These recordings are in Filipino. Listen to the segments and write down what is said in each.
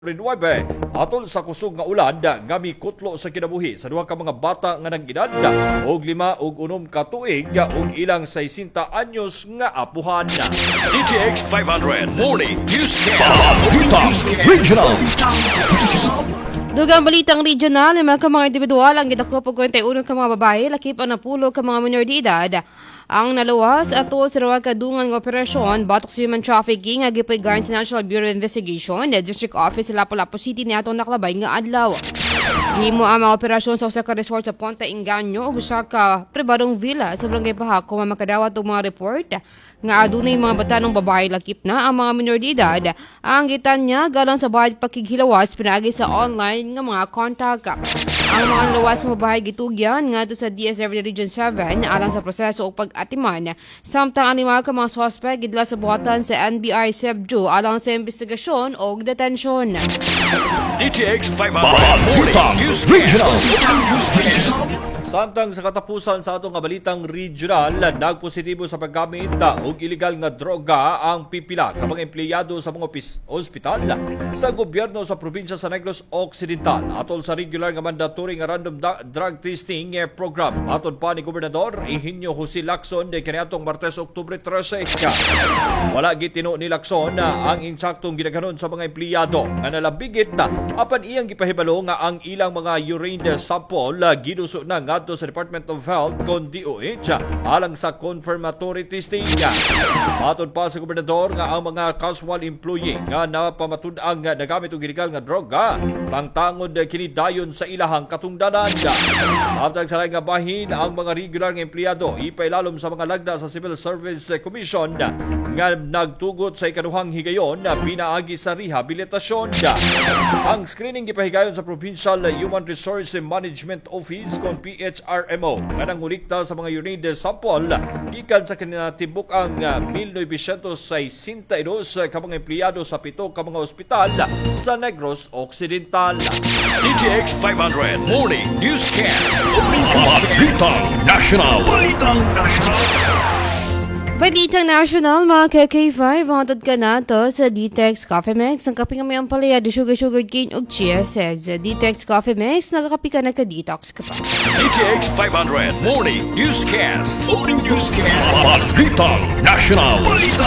Rinwebe, atol sa kusog nga ulan nga mikutlo sa kinabuhi sa duha ka mga bata nga nag-edad og 5 ug 6 ka tuig ug ilang 60 anyos nga apuhan. DTX 500 Morning Newscast. Regional. Dugang balitang regional, mga individual ang gidakop og 21 ka mga babae, lakip ang 10 ka mga minor de edad. Ang naluwas ato sa rawag kadungan ng operasyon batok sa human trafficking nga gipahigayon sa National Bureau of Investigation District Office sa Lapu-Lapu City niadtong nakalabay nga adlaw. Himo ang mga operasyon sa usa ka resort sa Ponta Inganyo ug usa ka pribadong villa sa Barangay Pahako nga makadawat og mga report nga adunay mga batanong babae lakip na ang mga minor de edad. Ang gitanya galang sa bahid pakighilawas pinaagi sa online nga mga kontak. Ang mga lawas nga babae gitugyan ngadto sa DSWD Region 7 alang sa proseso og pag-atiman. Samtang ang lima ka mga suspect gidala sa buhatan sa NBI Sebju alang sa investigasyon o detensyon. DTX 500 Morning Newscast. Samtang sa katapusan sa atong balitang regional, nagpositibo sa paggamit og illegal nga droga ang pipila ka mga empleyado sa mga ospital sa gobyerno sa probinsya sa Negros Occidental atol sa regular nga mandatory nga random drug testing program. Atol pa ni Gobernador Eugenio Jose Lacson de kaniadtong Martes, Oktubre 13. Wala gitino ni Lacson ang insaktong ginaganon sa mga empleyado nga nalabigit apan iyang gipahibalo nga ang ilang mga urine sample giduso na nga sa Department of Health kon DOH alang sa confirmatory testing. Matod pa sa gobernador nga ang mga casual employee nga napamatud-ang nagamit og illegal nga droga tangtangod kini dayon sa ilahang katungdanan. Samtang sa nga bahin ang mga regular nga empleyado ipailalom sa mga lagda sa Civil Service Commission nga nagtugot sa ikaduhang higayon pinaagi sa rehabilitasyon. Ang screening gipahigayon sa Provincial Human Resource Management Office kon PHRMO nga nangulikta sa mga urine sample gikan sa kinatibuk-ang 1962 ka mga empleyado sa 7 ka mga ospital sa Negros Occidental. DTX 500 Morning Newscast. Balitang National. Balitang National, mga KK5, matod ka na to sa Dtex Coffee Mix. Ang kape nga may ampalaya, sugar cane ug chia says. Dtex Coffee Mix, nagakape ka na ka-detox ka pa. DTX 500 Morning Newscast. Morning Newscast. Balitang National.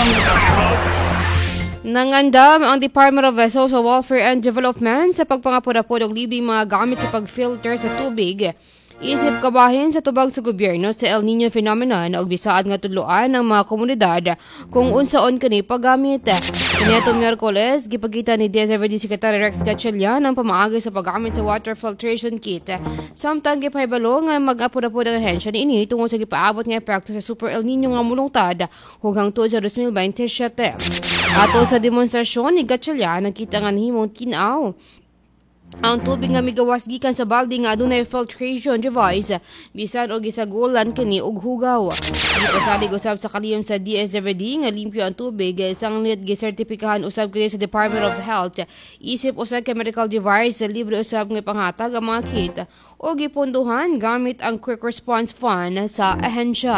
Nangandam ang Department of Social Welfare and Development sa pagpangapod-apod og libing mga gamit sa pag-filter sa tubig. Isip kabahin sa tubag sa gobyerno sa El Nino phenomenon og bisaad nga tudloan ng mga komunidad kung unsaon kani paggamit. Kaniadtong Miyerkules, gipakita ni DSWD Secretary Rex Gatchalian ang pamaagi sa paggamit sa water filtration kit. Samtang gipahibalo nga mag-apod-apod ang ahensya niini tungod sa gipaabot nga epekto sa Super El Nino nga mulungtad hangtod sa 2027. Ato sa demonstrasyon ni Gatchalian, nakita nga nahimong tinaw ang tubig nga migawas gikan sa balde nga adunay filtration device bisan og gisagulan kini og hugaw. Gipasalig usab sa kaliyom sa DSWD nga limpyo ang tubig sanglit gisertipikahan usab kini sa Department of Health. Isip usab ka medical device libre usab nga panghatag ang mga kit o gipondohan gamit ang Quick Response Fund sa ahensya.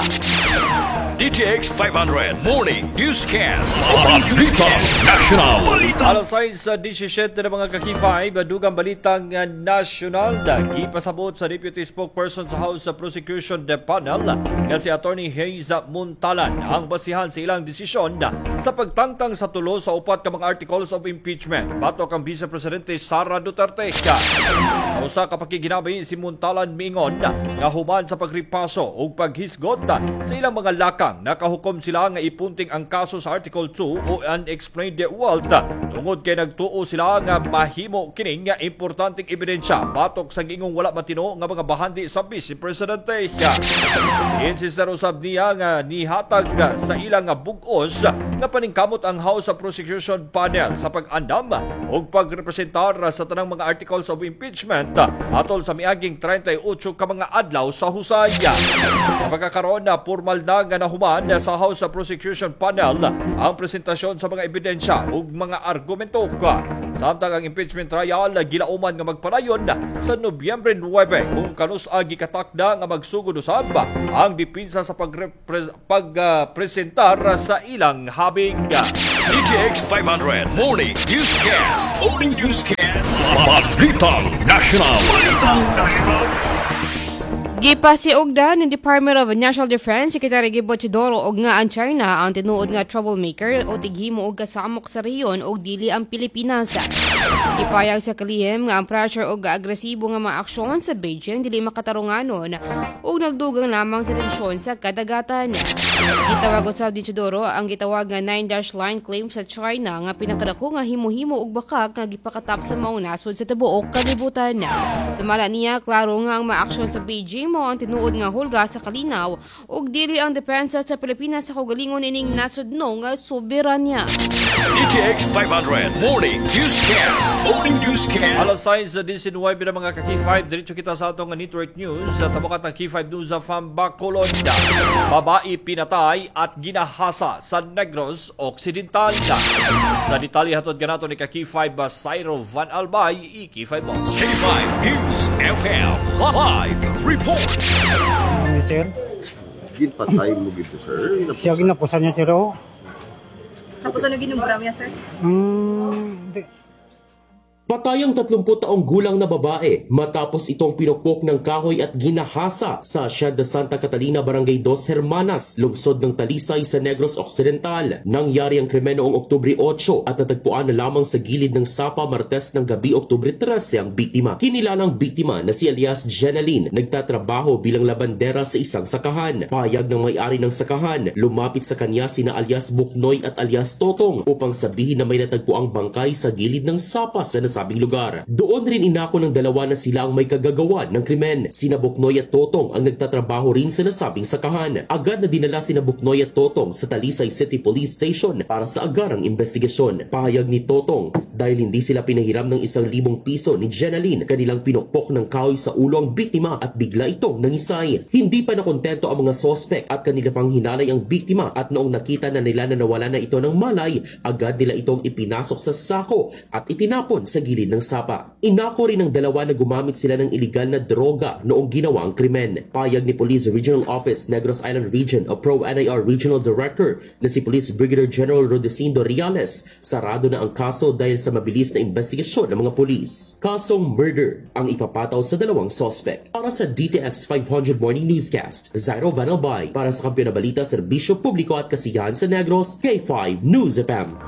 DTX 500 Morning Newscast. Balitang National. Alas 6 sa 17 na mga kakifay, dugang balitang national gipasabot sa Deputy Spokesperson sa House Prosecution Panel nga si Attorney Hayes Muntalan ang basihan sa ilang desisyon sa pagtangtang sa tulo sa upat ka mga articles of impeachment batok ang Vice Presidente Sara Duterte. Sa usa ka pakiginabi si Muntalan mingon nga human sa pagripaso o paghisgot sa ilang mga lakang nakahukom sila nga ipunting ang kaso sa Article 2 o Unexplained Wealth tungod kay nagtuo sila nga mahimo kining nga importanteng ebidensya batok sa gingong wala matino nga mga bahandi sa Vice Presidente. Insister usab niya nga nihatag sa ilang nga bug-os nga paningkamot ang House Prosecution Panel sa pag-andam o pagrepresentar sa tanang mga articles of impeachment atol sa miaging 38 ka mga adlaw sa husaya. Pagkakaroon na formal na nga nahuman sa House Prosecution Panel ang presentasyon sa mga ebidensya ug mga argumento. Samtang ang impeachment trial gilauman nga magpanayon sa Nobyembre 9 kung kanus-a gikatakda nga magsugod usab ang depensa sa pagpresentar sa ilang habig. DTX 500 Morning Newscast. Morning Newscast. Balitang National. Gipasiugda ng Department of National Defense Secretary Gibo Chidoro og nga ang China ang tinuod nga troublemaker o tighimo og kasamok sa rehiyon og dili ang Pilipinas. Ipayag sa kalihim nga ang pressure og agresibo nga mga aksyon sa Beijing dili makatarunganon ug nagdugang lamang sa tensyon sa kadagatan. Gitawag usab ni Chidoro ang gitawag nga 9-line claim sa China nga pinakadako nga himo-himo og bakak nga gipakatap sa maong nasod sa tibuok kalibutan. Sumala niya, klaro nga ang mga aksyon sa Beijing mo ang tinuod nga hulga sa kalinaw ug dili ang depensa sa Pilipinas sa kaugalingon ining nasudno nga soberanya. DTX 500 Morning Newscast. Morning Newscast. Alas 6:19 na mga ka-K5, diretso kita sa atong network news sa tabukat ng K5 News of Bacolod. Babae pinatay at ginahasa sa Negros Occidental. Sa detalye hatod ganato ni ka-K5 Cyril Van Albay, K5 mo. K5 News FM Live Report. Sir, Ginpatay mo gito, sir. siya ginapusan niya sir o. Tapos ano ginumbram niya, sir? Patay ang 30 taong gulang na babae matapos itong pinukpok ng kahoy at ginahasa sa Hacienda Santa Catalina, Barangay Dos Hermanas, lungsod ng Talisay sa Negros Occidental. Nangyari ang krimen noong Oktubre 8 at natagpuan na lamang sa gilid ng Sapa Martes ng gabi Oktubre 13 ang biktima. Kinilalang biktima na si alias Jenaline, nagtatrabaho bilang labandera sa isang sakahan. Payag ng may-ari ng sakahan, lumapit sa kanya sina alias Buknoy at alias Totong upang sabihin na may natagpuang bangkay sa gilid ng Sapa sa sabing lugar. Doon rin inako ng dalawa na sila ang may kagagawan ng krimen. Sina Buknoy at Totong ang nagtatrabaho rin sa nasabing sakahan. Agad na dinala sina Buknoy at Totong sa Talisay City Police Station para sa agarang investigasyon. Pahayag ni Totong, dahil hindi sila pinahiram ng 1,000 piso ni Jenaline, kanilang pinukpok ng kahoy sa ulo ang biktima at bigla itong nangisay. Hindi pa nakontento ang mga sospek at kanila pang hinalay ang biktima at noong nakita na nila na nawala na ito ng malay, agad nila itong ipinasok sa sako at itinapon sa gilid ng Sapa. Inako rin ng dalawa na gumamit sila ng iligal na droga noong ginawa ang krimen. Payag ni Police Regional Office Negros Island Region o Pro-NIR Regional Director na si Police Brigadier General Rodecindo Riales, sarado na ang kaso dahil sa mabilis na investigasyon ng mga pulis. Kasong murder ang ipapataw sa dalawang sospek. Para sa DTX 500 Morning Newscast, Zairo Van Albay. Para sa Kampiyon na Balita, Serbisyo Publiko at Kasiyahan sa Negros, K5 News FM.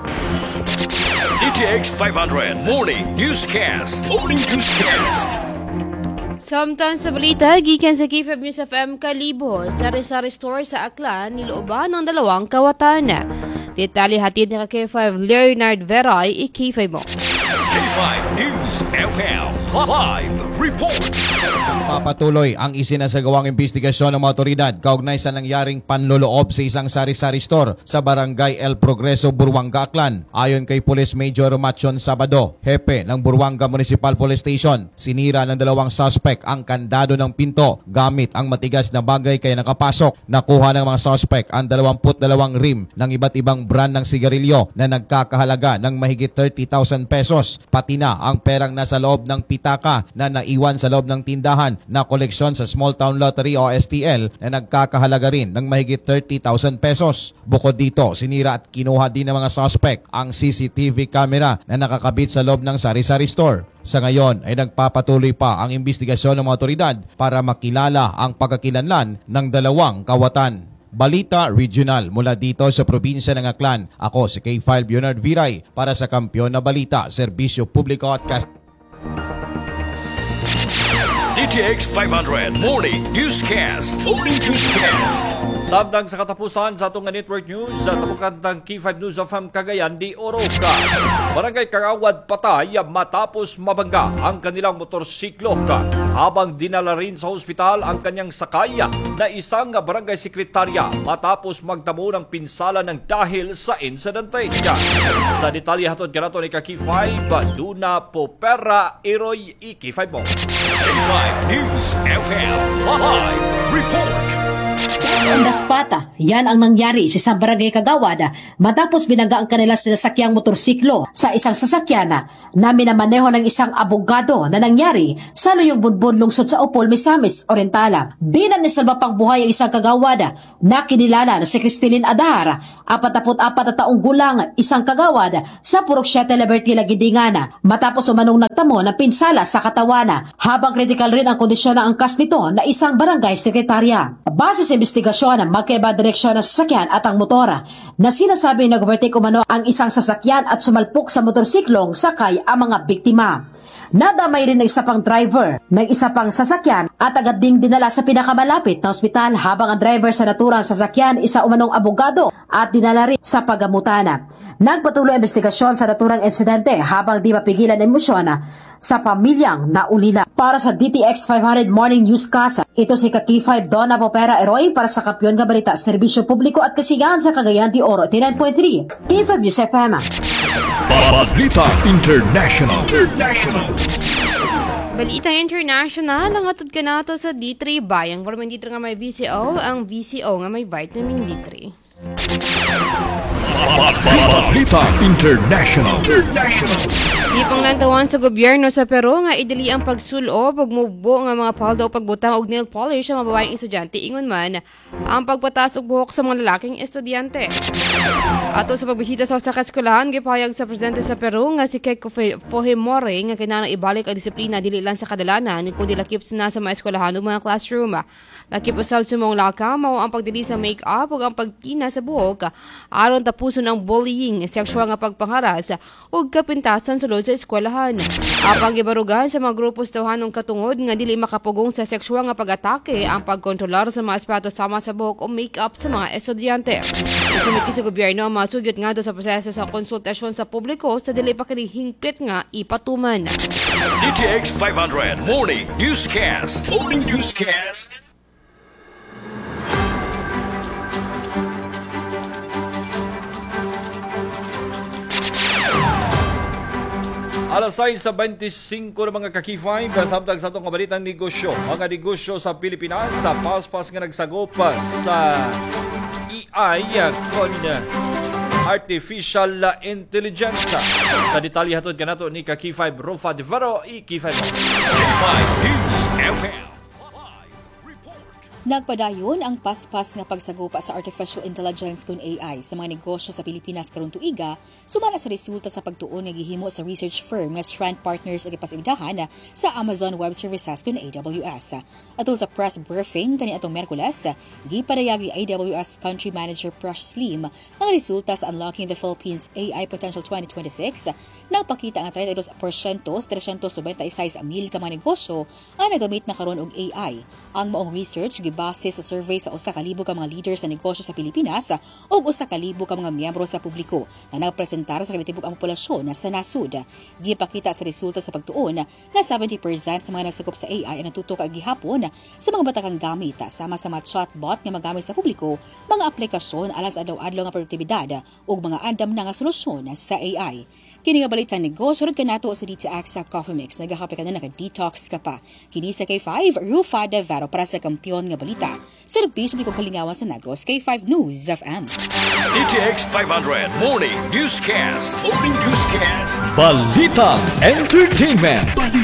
DTX 500 Morning Newscast. Morning Newscast. Samtang sa balita, gikan sa K5 News FM Kalibo, sari-sari store sa Aklan, nilooban ng dalawang kawatan. Detalye hatid ni K5 Leonard Veray, K5 mo. K5 News FM Live Report. Papatuloy ang isinasagawang investigasyon ng mga otoridad kaugnay sa nangyaring panloloob sa isang sari-sari store sa Barangay El Progreso, Buruanga, Aklan. Ayon kay Police Major Machon Sabado, hepe ng Buruanga Municipal Police Station, sinira ng dalawang suspect ang kandado ng pinto gamit ang matigas na bagay kaya nakapasok. Nakuha ng mga suspect ang 22 rim ng iba't ibang brand ng sigarilyo na nagkakahalaga ng mahigit 30,000 pesos, pati na ang perang nasa loob ng pitaka na naiwan sa loob ng tindahan na koleksyon sa Small Town Lottery o STL na nagkakahalaga rin ng mahigit 30,000 pesos. Bukod dito, sinira at kinuha din ng mga suspect ang CCTV camera na nakakabit sa loob ng sari-sari store. Sa ngayon ay nagpapatuloy pa ang investigasyon ng mga otoridad para makilala ang pagkakilanlan ng dalawang kawatan. Balita Regional mula dito sa probinsya ng Aklan. Ako si K5 Leonard Viray para sa Kampiyon na Balita, Serbisyo Publiko at DTX 500 Morning Newscast. Morning Newscast. Samtang sa katapusan sa atong network news sa tabukan ng K5 News of Cagayan de Oroca. Barangay Kagawad patay matapos mabangga ang kanilang motorsiklo habang dinala rin sa ospital ang kanyang sakay na isang barangay sekretarya matapos magtamo ng pinsala ng dahil sa insidente. Sa detalye hatod kanato ni K5 Duna Popera Eroy K5 mo. K5 News FM Live Report. Daspata, yan ang nangyari sa isang barangay Kagawad matapos binaga ang kanilang sinasakyang motorsiklo sa isang sasakyan na minamaneho ng isang abogado na nangyari sa Luyong Bunbun lungsod sa Opol, Misamis Oriental. Di na nisalba pang buhay ang isang Kagawad na kinilala na si Cristilin Adar, 44 na taong gulang, isang Kagawad sa Purok 7 Liberty Lagidingan matapos umanong nagtamo ng pinsala sa katawan habang kritikal rin ang kondisyon ng angkas nito na isang barangay sekretarya. Base sa investigasyon, magkaiba direksyon ng sasakyan at ang motor na sinasabi na nag-overtake umano ang isang sasakyan at sumalpok sa motorsiklong sakay ang mga biktima. Nadamay rin ng isa pang driver ng isa pang sasakyan at agad ding dinala sa pinakamalapit na ospital habang ang driver sa naturang sasakyan isa umanong abogado at dinala rin sa pagamutan. Nagpatuloy ang investigasyon sa naturang insidente habang di mapigilan ang emosyon sa pamilyang naulila. Para sa DTX 500 Morning Newscast, ito si Kaki5 Donna Popera Eroy para sa Kampiyon nga Balita, Serbisyo Publiko at Kasigahan sa Cagayan de Oro, 89.3 K5 News FM. Balita International. Balitang international, ang atod ka nato sa D3 bayang para D3 nga may VCO, ang VCO nga may vitamin D3. Balita International. Ipanglantawan sa gobyerno sa Peru nga idili ang pagsulo, pagmubo nga mga palda o pagbutang og nail polish sa mga babaeng estudyante, ingon man ang pagpatas og buhok sa mga lalaking estudyante. Ato sa pagbisita sa usa ka eskwelahan, gipahayag sa presidente sa Peru nga si Keiko Fujimori nga kinahanglan ibalik ang disiplina dili lang sa kadalanan kundi lakip na sa mga eskwelahan ug mga classroom. Lakip usab sa mga laka mao ang pagdili sa make-up ug ang pagtina sa buhok aron tapuson ang bullying, sexual nga pagpangharas ug kapintasan sulod sa eskwelahan. Apang gibarugan sa mga grupo sa tawhanong katungod nga dili makapugong sa sexual nga pag-atake ang pagkontrolar sa mga aspeto sama sa buhok o make-up sa mga estudyante. Sumiti sa gobyerno ang mga sugyot nga sa proseso sa konsultasyon sa publiko sa dili pa kinihingpit nga ipatuman. DTX 500 Morning Newscast. Morning Newscast. Alas 6:25 ng mga Kaki5, samtang sa itong kabalitang negosyo. Mga negosyo sa Pilipinas sa paspas nga nagsagop sa AI kon Artificial Intelligence. Sa detalye hatod kanato ni Kaki5 Rufa de Varo, K5 News FM. Nagpadayon ang paspas nga pagsagupa sa artificial intelligence kun AI sa mga negosyo sa Pilipinas karon tuiga, sumala sa resulta sa pagtuon nga gihimo sa research firm nga Strand Partners ug ipasidahan sa Amazon Web Services kun AWS. Atol sa press briefing kaniadtong Miyerkules, gipadayag ni AWS Country Manager Prash Slim ang resulta sa Unlocking the Philippines AI Potential 2026. Nagpakita ang 32% sa 396,000 ka mga negosyo ang nagamit na karon og AI. Ang maong research base sa survey sa 1,000 ka mga leaders sa negosyo sa Pilipinas o 1,000 ka mga miyembro sa publiko na nagpresentar sa kanitibok ang populasyon sa nasud. Gipakita sa resulta sa pagtuon na 70% sa mga nagsagop sa AI ang natutok kag gihapon sa mga batakang gamit sama sa mga chatbot nga magamit sa publiko, mga aplikasyon alang sa adlaw-adlaw nga produktibidad ug mga andam na nga solusyon sa AI. Kini nga balitang negosyo ug kanato sa DTX sa Coffee Mix nagakape ka na naka-detox ka pa. Kini sa K5 Rufa de Varo para sa Kampiyon nga balita. Serbisyo ko kalingawan sa Negros, K5 News FM. DTX 500 Morning Newscast. Morning Newscast. Balitang Entertainment.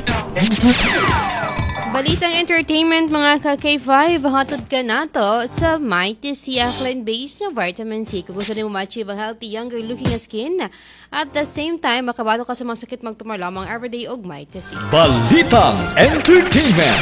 Balitang entertainment mga ka-K5, hatod ka nato sa Mighty C Alkaline Base na Vitamin C. Kung gusto niyo ma-achieve ang healthy, younger looking skin, at the same time, makabato ka sa mga sakit magtumar lamang everyday og Mighty C. Balitang Entertainment.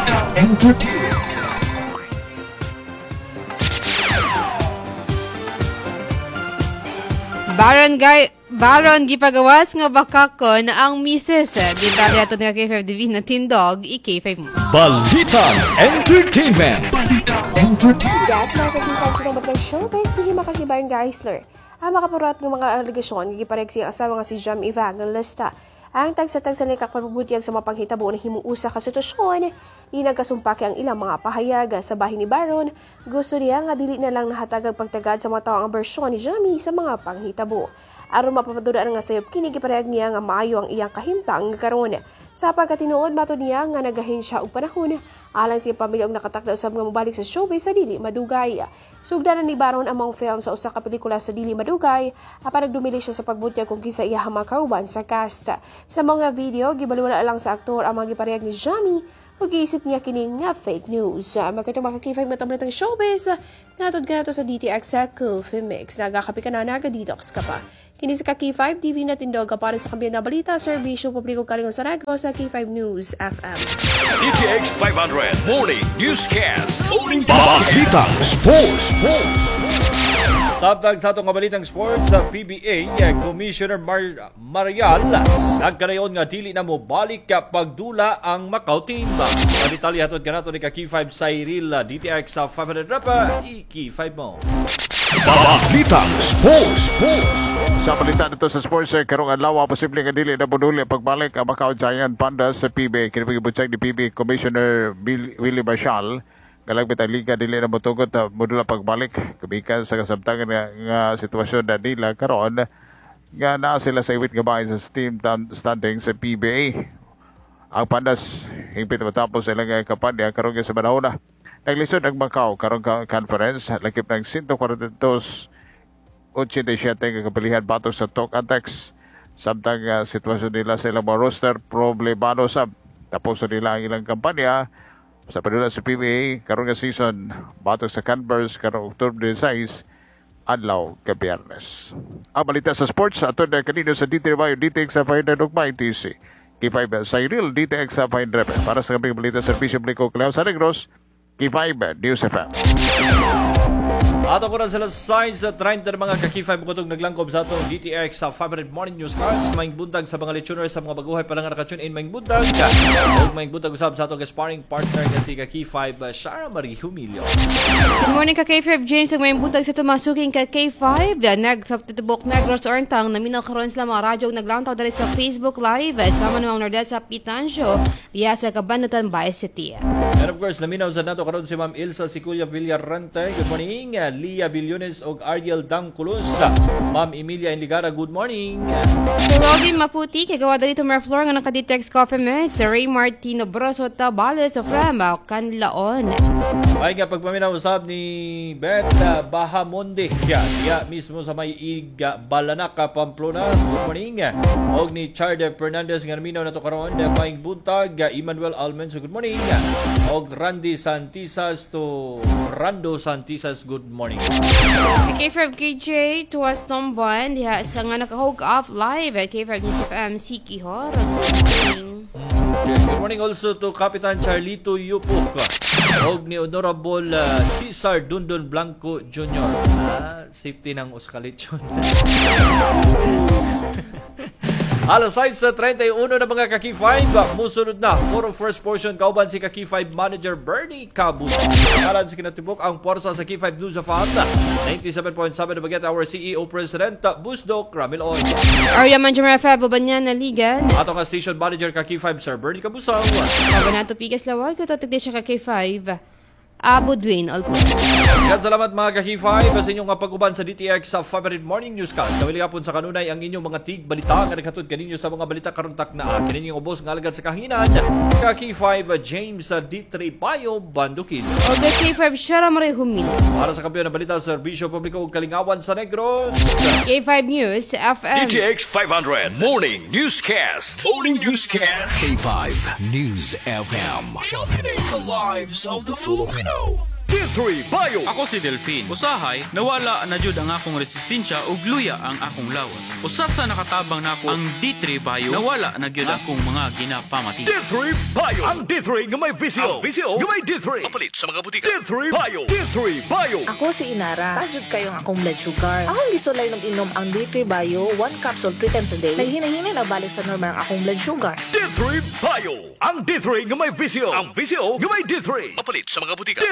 Baron gipagawas nga bakakon ang misis. Detalye ato nga K5 Divine na tindog, K5 mo. Balitang Entertainment. Yes, mga K5 sa mga showbiz, hindi makakibayan guys, Lur. Ang makaparat ng mga aligasyon, gipareg siya asawa nga si Jam Evangelista. Ang tagsa-tagsa ni kakpabubutyag sa mapanghitabo na himuusa ka sitwasyon, di nagkasumpaki ang ilang mga pahayag sa bahin ni Baron. Gusto niya nga dili na lang nahatagag pagtagad sa mga tao ang bersyon ni Jamie sa mga panghitabo. aron mapapadudaan nga sayop kini giparehag niya nga maayo ang iyang kahimtang karon. Sa pagkatinuod mato niya nga nagahin siya og panahon alang sa pamilya og nakatakda usab nga mobalik sa showbiz sa dili madugay. Sugdanan ni Baron among film sa usa ka pelikula sa dili madugay apan nagdumili siya sa pagbutyag kung kinsa iya makauban sa cast. Sa mga video gibalwala lang sa aktor ang mga giparehag ni Johnny ug giisip niya kini nga fake news. Magkatong makakifay matambalitang showbiz natod gato sa DTX sa Coffee Mix. Nagakapi ka na naga-detox ka pa. Kini sa K5 TV na tindog para sa kampiyon na balita, serbisyo publiko kalingon sa Negros sa K5 News FM. DTX 500 Morning Newscast. Morning Balitang Sports. Sabtag sa itong balitang sports sa PBA, Commissioner Marial nagkarayon nga dili na mo balik ka pagdula ang Macau team. Detalye hatod kanato ni K5 Cyril DTX sa 500 rapa K5 mo. Balitang Sports. Sa balita dito sa sports, karong adlaw posible nga dili na buduli pagbalik ang Macau Giant Pandas sa PBA. Kini pagibutsyag ni PBA Commissioner Willie Marshall. Galagbit ang liga dili na motugot na modula pagbalik. Kabikan sa kasabtangan nga sitwasyon na nila karon nga naa sila sa iwit gabay sa team standing sa PBA. Ang Pandas hingpit matapos ilang kampanya karon sa manahuna. Naglisod ang Macau karong conference lakip ng 142-87 nga kapilihan batok sa Tok Antex. Samtang sitwasyon nila sa ilang mga roster problemado sab. Tapos nila ang ilang kampanya sa padula sa PBA karong nga season batok sa Canberra karong October 16 adlaw ka Biyernes. Ang balita sa sports atod na kanino sa DTX DTX sa 500 ugma ITC. K5 Cyril DTX sa 500 para sa kaming balita sa Servisyo Publiko Kalao sa Negros. K5 News FM. Ato ko na sila signs sa 30 ng mga K5 kutog naglangkob sa atong DTX sa 500 Morning News Cards. Maing buntag sa mga lechoner sa mga baguhay pa lang nakatune in maing buntag. Huwag maing buntag usab sa atong sparring partner kasi K5 Shara Marie Humilio. Good morning K5 James. Ang maing buntag sa tumasuking K5. Nagsabtutubok Negros Orntang naminaw karon sila mga radyo naglantaw dali sa Facebook Live. Sama naman Nordesa Pitancio diya sa Cabanatuan Baez City. And of course, naminaw sa nato karon si Ma'am Ilsa Siculia Villarrante. Good morning. Lia Billones o Ariel Dangculos. Ma'am Emilia Inligara, good morning. So, Robin Maputi, kagawa dito Merflor nga nakaditex Coffee Mix. Ray Martino Broso Tabales of Rama, Kanlaon. Ay nga pagpaminaw usab ni Beth Bahamonde. Diya mismo sa may Balanaka, Pamplona. Good morning. O ni Charde Fernandez nga naminaw na to karon. Maing buntag, Emmanuel Almenso, good morning. O Randy Santisas to Rando Santisas, good morning. K5 KJ tuwas tomban diha sa nga nakahog off live K5 News FM Siki Hor. Good morning also to Kapitan Charlito Yupok og ni Honorable Cesar Dundon Blanco Jr. Safety ng Oscalechon. Alas 6 sa 31 na mga K5, musunod na for first portion kauban si K5 Manager Bernie Cabus. Alan sa kinatibok ang porsa sa K5 News of Anta 97.7 na baget our CEO President Busdok Ramil On. Arya Manjamara Fabo Banyan na Liga. Ato nga Station Manager K5 Sir Bernie Cabusang. Kabanato Pigas Lawag, katatigdi siya K5. Abu Dwayne Alpo. Salamat mga K5 sa inyong pag-uban sa DTX sa 500 Morning Newscast. Nawili kapon sa kanunay ang inyong mga tig-balita nga naghatod kaninyo sa mga balita karuntak na kaninyong ubos nga alagad sa kahinan. K5 James D3 Payo Bandukin. O K5 Shara Marie Humilio. Para sa kampiyon ng balita sa Serbisyo Publiko ug Kalingawan sa Negros. K5 News FM. DTX 500 Morning Newscast. Morning Newscast. K5 News FM. Championing the lives of the Filipino. D3 Bio. Ako si Delphine. Usahay, nawala na jud ang akong resistensya ug luya ang akong lawas. Usat sa nakatabang nako ang D3 Bio, nawala na gyud akong mga ginapamati. D3 Bio. Ang D3 nga may visio. Ang visio nga may D3. Kapalit sa mga butika. D3 Bio. D3 Bio. Ako si Inara. Tajud kayong akong blood sugar. Akong gisulay ng inom ang D3 Bio, 1 capsule 3 times a day. Nahihina-hina na balik sa normal ang akong blood sugar. D3 Bio. Ang D3 nga may visio. Ang visio nga may D3. Kapalit sa mga butika. D3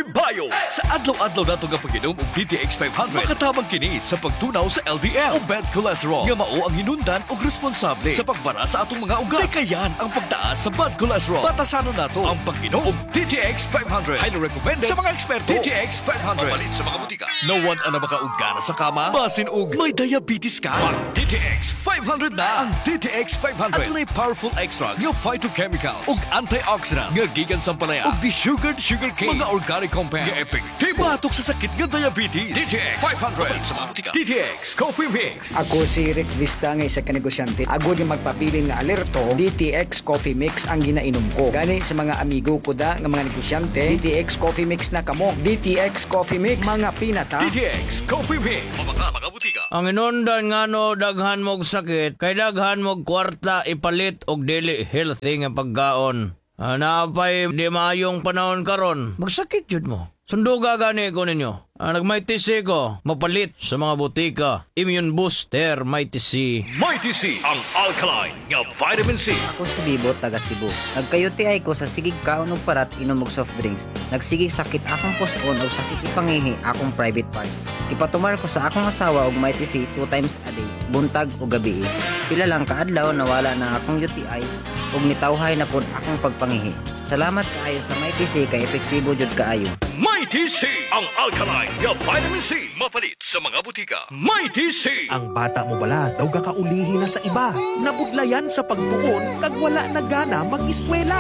Bayo. Sa adlaw-adlaw nato nga pag-inom og DTX 500, makatabang kini sa pagtunaw sa LDL o bad cholesterol nga mao ang hinundan og responsable sa pagbara sa atong mga ugat. Kayan ang pagtaas sa bad cholesterol. Batasanon nato ang pag-inom og DTX 500. Highly recommended sa mga eksperto. DTX 500. Mapalit sa mga butika. Nawan ang makauga sa kama, basin og may diabetes ka. DTX 500 na. Ang DTX 500 at may powerful extracts nga phytochemicals ug antioxidant nga gikan sa palaya ug desugared sugarcane, mga organic compound nga epektibo batok sa sakit nga diabetes. DTX 500 sa mga butika. DTX Coffee Mix. Ako si Rick Vista nga isa ka negosyante. Ako di magpapili nga alerto, DTX Coffee Mix ang ginainom ko. Gani sa mga amigo ko da nga mga negosyante, DTX Coffee Mix na kamo. DTX Coffee Mix, mga pinata. DTX Coffee Mix. Mga butika. Ang inundan nga no daghan mog sakit, kay daghan mog kwarta ipalit og dili healthy nga pagkaon. Napay di maayong panahon karon, magsakit jud mo. Sunduga gani ko ninyo. Nagmighty C ko, mapalit sa mga butika. Immune Booster Mighty C. Mighty C, ang alkaline nga vitamin C. Ako si Bibo, taga Cebu. Nagkayuti ko sa sigig kaon og parat inom og soft drinks. Nagsigig sakit akong poston o sakit ipangihi akong private parts. Ipatumar ko sa akong asawa og Mighty C 2 times a day, buntag o gabi. Pila lang kaadlaw nawala na akong UTI ug nitawhay na pud akong pagpangihi. Salamat kaayo sa Mighty C kay epektibo jud kaayo. Mighty C, ang alkaline nga vitamin C. Mapalit sa mga butika. Mighty C. Ang bata mo bala daw kakaulihi na sa iba. Nabudlayan sa pagtuon kag wala na gana mag-eskwela.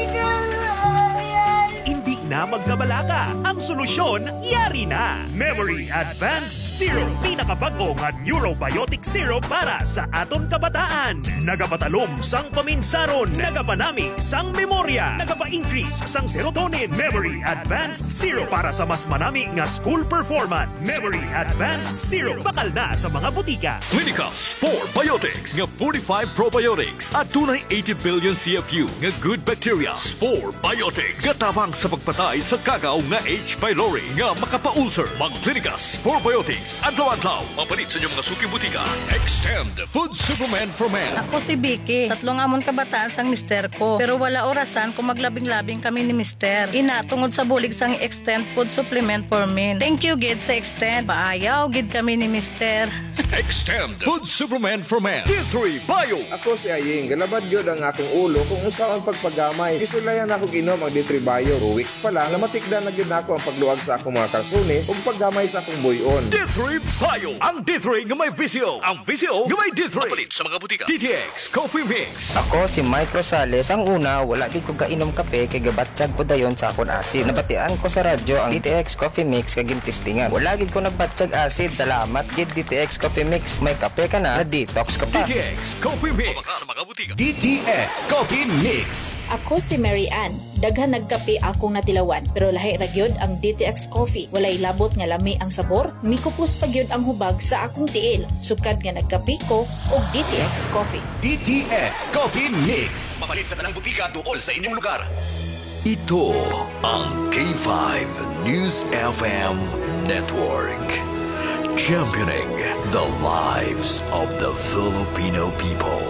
Hindi na magkabalaka. Ang solusyon, yari na. Memory Advanced Syrup. Pinakabago nga neurobiotic syrup para sa aton kabataan. Nagapatalom sang paminsaron. Nagapanami sang memorya. Nagapa-increase sang serotonin. Memory Advanced Syrup para sa mas manami nga school performance. Memory Advanced Syrup. Bakal na sa mga butika. Clinica Spore Biotics nga 45 probiotics at tunay 80 billion CFU nga good bacteria. Spore Biotics. Gatabang sa pagpatay sa kagaw nga H. pylori nga makapaulcer. Mag-Clinica Spore Biotics. Adlaw-adlaw. Mapalit sa inyong mga suki butika. Extend Food Supplement for Men. Ako si Vicky. 3 amon kabataan sang mister ko. Pero wala orasan kung maglabing-labing kami ni mister. Ina, tungod sa bulig sang Extend Food Supplement for Men. Thank you, gid sa Extend. Paayaw, gid kami ni mister. Extend Food Supplement for Men. D3 Bio. Ako si Aying. Galabad yun ang akong ulo kung usaw ang pagpagamay. Kisulayan akong inom ang D3 Bio. 2 weeks pa lang, namatikdan na yun ako ang pagluwag sa akong mga kalsones ug paggamay sa akong buyon. D3 Bio. Ang D3 nga may VCO. Ang VCO nga may D3. Mapalit sa mga butika. DTX Coffee Mix. Ako si Mike Rosales. Ang una, wala gid ko kainom kape kay gabatsyag ko dayon sa akon acid. Nabatian ko sa radyo ang DTX Coffee Mix kag gintistingan. Wala gid ko nagbatsyag acid. Salamat gid DTX Coffee Mix. May kape ka na detox ka pa. DTX Coffee Mix. Sa mga butika. DTX Coffee Mix. Ako si Mary Ann. Daghan nagkape akong natilawan, pero lahi ra gyud ang DTX Coffee. Walay labot nga lami ang sabor, mikupos pa gyud ang hubag sa akong tiil. Sukad nga nagkape ko og DTX Coffee. DTX Coffee Mix. Mapalit sa tanang butika duol sa inyong lugar. Ito ang K5 News FM Network. Championing the lives of the Filipino people.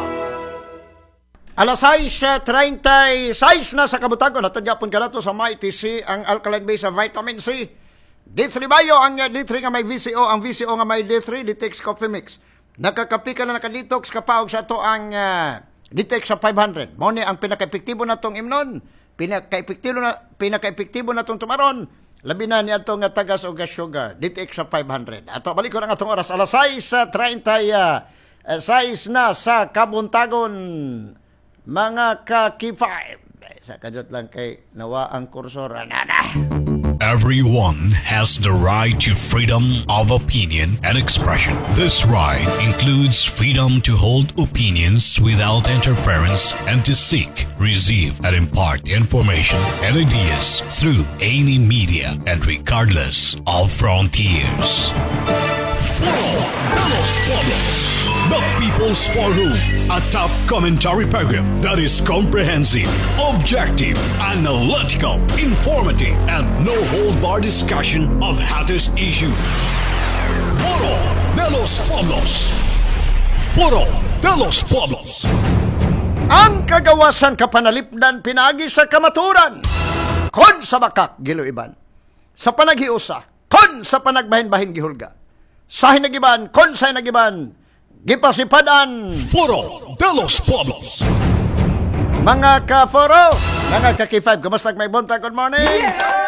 Alas 6:36 na sa kabutagon. Natadyapan ka na to sa Mighty C, ang alkaline base sa vitamin C. D3 Bio, ang D3 nga may VCO, ang VCO nga may D3, DTX Coffee Mix. Nakakapi ka na nakadetox kapaog sa to ang DTX sa 500. Mone ang pinaka-epektibo na tong imnon, pinaka-epektibo na tong tumaron, labi na niya itong tagas o gas sugar, DTX sa 500. Ato, balik ko na nga itong oras, alas 6:36 na sa kabuntagon. Mga ka-K5. Sa kajot lang kay nawa ang kursor. Everyone has the right to freedom of opinion and expression. This right includes freedom to hold opinions without interference and to seek, receive, and impart information and ideas through any media and regardless of frontiers. The People's Forum, a top commentary program that is comprehensive, objective, analytical, informative, and no-hold-bar discussion of hottest issues. Foro de los Pueblos. Foro de los Pueblos. Ang kagawasan kapanalipdan pinagi sa kamaturan. Kon sa bakak, Gilo Iban. sa panaghiusa, kon sa panagbahin-bahin gihulga. Sa hinagiban, kon sa hinagiban, gipasipadan. Foro de los Pueblos. Mga ka-Foro, mga ka-K5, kumusta may buntag? Good morning.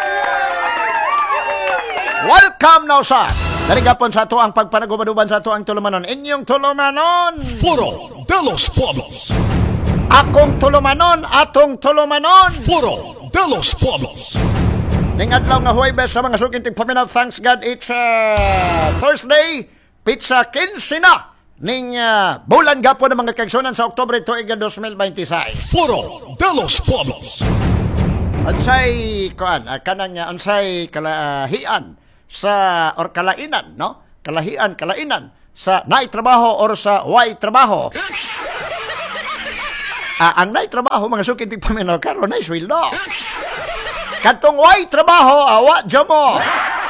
Welcome now sa Daligapon sa ato ang pagpanagubaduban sa ato ang tulumanon. Inyong tulumanon. Foro de los Pueblos. Akong tulumanon, atong tulumanon. Foro de los Pueblos. Ning adlaw nga Huwebes sa mga suking tigpaminaw, thanks God, it's Thursday, pizza 15 na. Ning bulan gapon ng mga kaigsunan sa Oktubre tuig 2026. Foro de los Pueblos. Unsay unsay kalahian sa or kalainan, no? Kalainan sa naay trabaho or sa way trabaho. Ang naay trabaho mga suking tigpaminaw karon ay sweldo. Katong way trabaho awa jamo.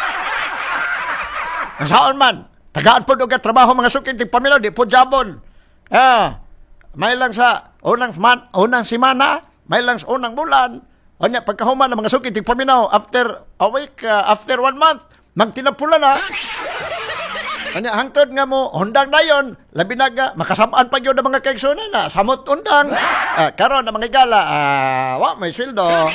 Saan man tagaan po doon ka trabaho mga suking tigpamilaw, di po jabon. May lang sa unang simana, may lang sa unang bulan. O niya, pagkahuman ng mga suking tigpaminaw, after a week, after 1 month, magtinapula na. O niya, hangtod nga mo, undang na yun, labi naga, makasabaan pa yun ng mga kaigsunan na, samot undang. Karon na mga igala, may sweldo.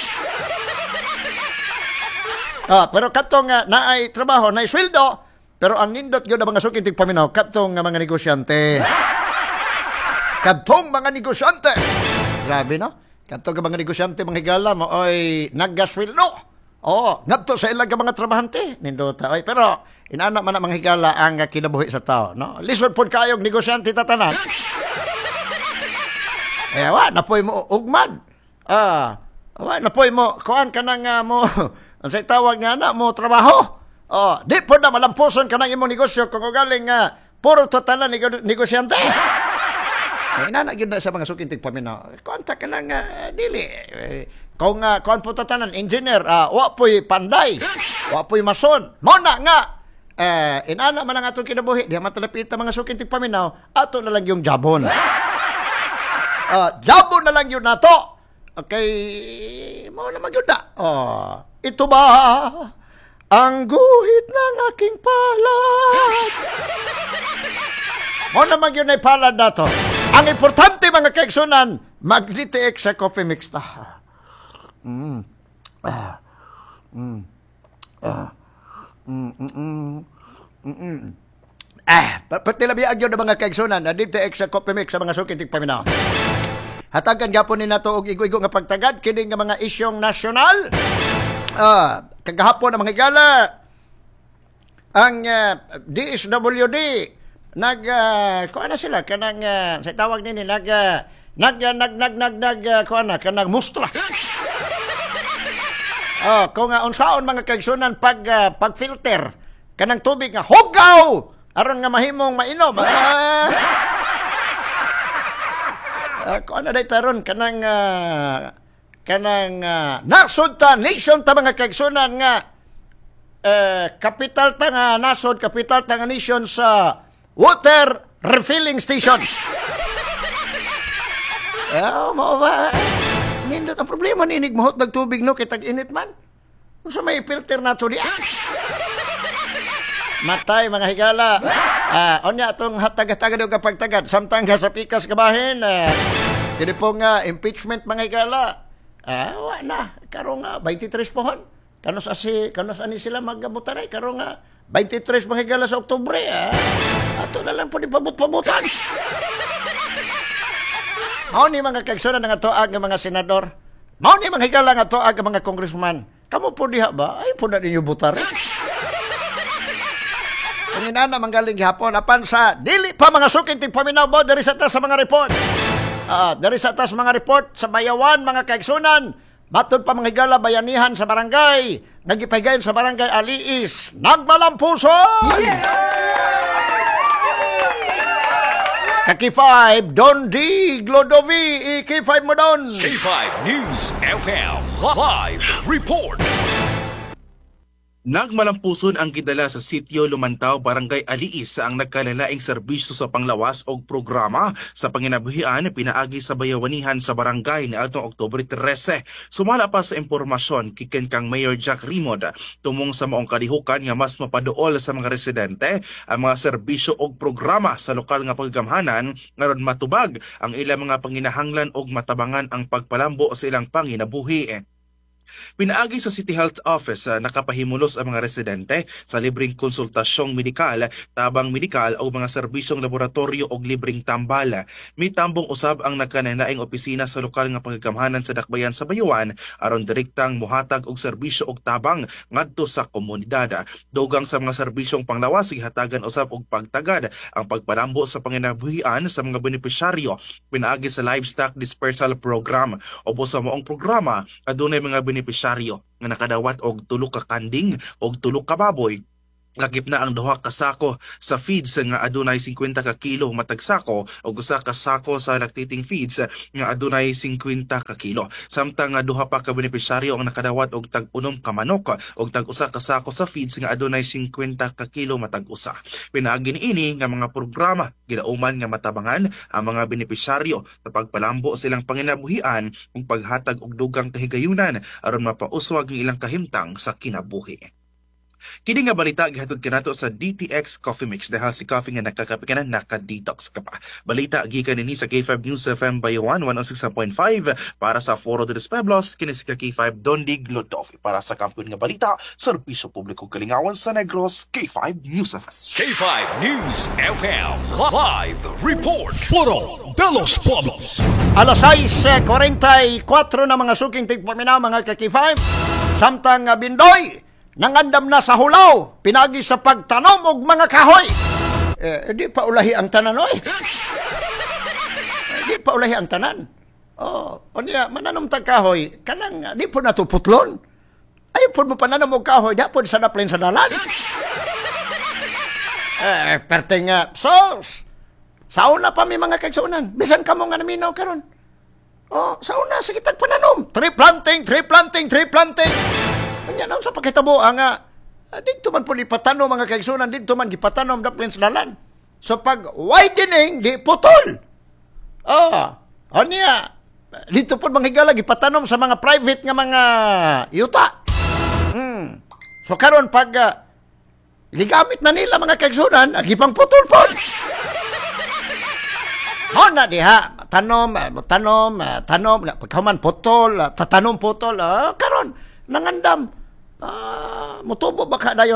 Pero katong naay trabaho, naay sweldo, pero ang nindot yun ang mga suking tigpaminaw, katong mga negosyante. Katong mga negosyante. Grabe, no? Katong mga negosyante, mga higala mo, oy, naggasweldo. Ngadto sa ilang mga trabahante. Nindota, oy. Pero, inana man ang mga higala ang kinabuhi sa tao, no? Lisod po kayong negosyante tatanan. Napoy mo ugmad. Napoy mo, kuhaan ka nang mo, ang say tawag nga na mo, trabaho. Di po na malampuson ka ng imong negosyo kung galing puro totalan negosyante. Inanagin na sa mga suking tigpaminaw. Kontak ka lang dili. Kung po totalan, engineer, wapoy panday, wapoy mason. Mona nga, inana man ang atong kinabuhi, di matalapit na mga suking tigpaminaw, ato na lang yung jabon. Jabon na lang yun nato. Okay, mo na magyud na. Ito ba ang guhit ng aking palad? Mo naman yun ay palad na to. Ang importante mga kaigsunan, mag-DTX sa coffee mix na. Patilabiag yun ng mga kaigsunan, na DTX sa coffee mix sa mga suking tigpaminaw. Hatagan gapon ni nato og igo-igo nga pagtagad kini nga mga isyong nasyonal. Kagahapon ang mga higala ang DSWD kuan na sila kanang sa tawag nini kanang mustra. Kung unsaon mga kaigsunan pag-filter kanang tubig nga hugaw aron nga mahimong mainom. Kung ano dahi taron, kanang nasod ta, nation ta mga kaigsunan nga, kapital ta nga nasod, kapital ta nga nation sa water refilling station. Mo ba? Nindot ang problema ni inig mahot ng tubig, no, kitag init man. Kung sa may filter na to di, matay mga higala. Onya atong hatag-hatagad o kapagtagad. Samtang sa pikas kabahin. Kini po nga impeachment mga higala. Na. Karong 23 pohon. Kanos ani sila magabutaray. Karong 23 mga higala sa Oktubre. Ato na lang po di pabut-pabutan. Mao ni mga kaigsunan nga tuag ng mga senador. Mao ni mga higala nga tuag ng mga congressman. Kamu po diha ba? Ay po na ninyo butare. Ang inana manggaling gihapon apan sa dili pa mga suking tigpaminaw mo diri sa taas sa mga report. Diri sa taas mga report sa bayawan mga kaigsunan, matud pa mga higala bayanihan sa barangay, nagipahigayon sa barangay Aliis, nagmalampuson. Kaki-5, Don D. Glodovi, K5 mo don. K5 News FM Live Report. Nagmalampuson ang gidala sa sitio Lumantaw, Barangay Aliis sa ang nagkalalaing serbisyo sa panglawas o programa sa panginabuhian pinaagi sa bayawanihan sa barangay ni atong Oktubre 13. Sumala pa sa impormasyon kikin kang Mayor Jack Rimod tumong sa maong kalihukan nga mas mapaduol sa mga residente ang mga serbisyo o programa sa lokal nga paggamhanan ngaron matubag ang ilang mga panginahanglan og matabangan ang pagpalambo sa ilang panginabuhi. Pinaagi sa City Health Office nakapahimulos ang mga residente sa libreng konsultasyong medikal, tabang medikal o mga serbisyong laboratorio o libreng tambal. Mitambong usab ang nagkananaing opisina sa lokal nga paggamhanan sa dakbayan sa Bayuan aron direktang muhatag og serbisyo og tabang ngadto sa komunidad. Dugang sa mga serbisyong panglawas gihatagan usab og pagtagad ang pagpalambo sa panginabuhian sa mga benepisyaryo pinaagi sa Livestock Dispersal Program. Opo sa moong programa adunay mga benepisyaryo nga nakadawat og 3 ka kanding og 3 ka baboy. Lakip na ang 2 ka sako sa feeds nga adunay 50 ka kilo matag sako o 1 ka sako sa lactating feeds nga adunay 50 ka kilo. Samtang 2 pa ka benepisyaryo ang nakadawat og tag 6 ka manok og tag 1 ka sako sa feeds nga adunay 50 ka kilo matag usa. Pinaagi niini nga mga programa gidauman nga matabangan ang mga benepisyaryo sa pagpalambo sa ilang panginabuhian ug paghatag og dugang kahigayunan aron mapauswag ang ilang kahimtang sa kinabuhi. Kini nga balita gihatod kanato sa DTX Coffee Mix, the healthy coffee nga nakakape ka na, naka-detox ka pa. Balita gikan nini sa K5 News FM Bayuan 106.5 para sa Foro de los Pueblos, kini si K5 Dondig Lodofi para sa kampiyon nga balita, serbisyo publiko kalingawan sa Negros, K5 News FM. K5 News FM Live Report. Foro de los Pueblos. Alas 6:44 na mga suking tigpamina mga K5. Samtang Bindoy nangandam na sa hulaw, pinagi sa pagtanom og mga kahoy. Di pa ulahi ang tanan, oy. Di pa ulahi ang tanan. O niya, mananom tag kahoy, kanang di po natuputlon. Ay po mo pananom og kahoy, di po sa naplin sa dalan. Perte nga, sos, sauna pa may mga kaigsunan. Bisan ka mo nga naminaw karon. Sauna, sige tag pananom. Tree planting. Kanya na sa pagkitabo nga dito man po ipatanom mga kaigsunan, dito man gipatanom daplin sa dalan. So pag widening di putol. Anya dito po manghigala gipatanom sa mga private nga mga yuta. So karon pag ligamit na nila mga kaigsunan, gipang putol po. Na diha tanom, pagkaman putol, tatanom putol, karon nangandam. Mutubo baka dayon